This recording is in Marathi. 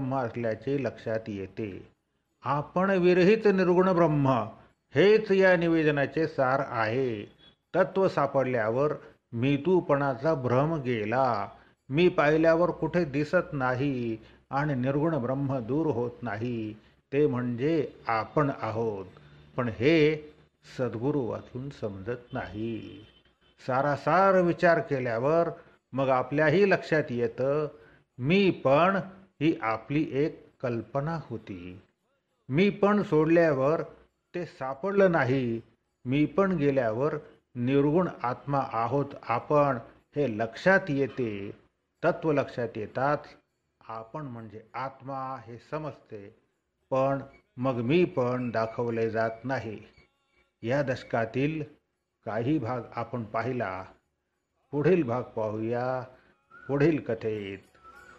ब्रह्म असल्याचे लक्षात येते. आपण विरहित निर्गुण ब्रह्म हेच या निवेदनाचे सार आहे. तत्व सापडल्यावर मी तूपणाचा भ्रम गेला. मी पाहिल्यावर कुठे दिसत नाही आणि निर्गुण ब्रह्म दूर होत नाही. ते म्हणजे आपण आहोत. पण हे सद्गुरू वाचून समजत नाही. सारासार विचार केल्यावर मग आपल्याही लक्षात येतं, मी पण ही आपली एक कल्पना होती. मी पण सोडल्यावर ते सापडलं नाही. मी पण गेल्यावर निर्गुण आत्मा आहोत आपण हे लक्षात येते. तत्व लक्षात येताच आपण म्हणजे आत्मा हे समजते. पण मग मी पण दाखवले जात नाही. या दशकातील काही भाग आपण पाहिला. पुढील भाग पाहूया पुढील कथेत.